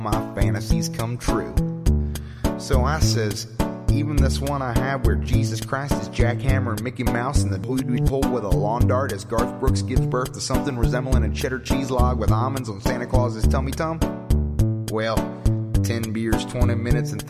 my fantasies come true. So I says, even this one I have where Jesus Christ is Jack Hammer and Mickey Mouse and the dude we pull with a lawn dart as Garth Brooks gives birth to something resembling a cheddar cheese log with almonds on Santa Claus's tummy tum? Well, 10 beers, 20 minutes, and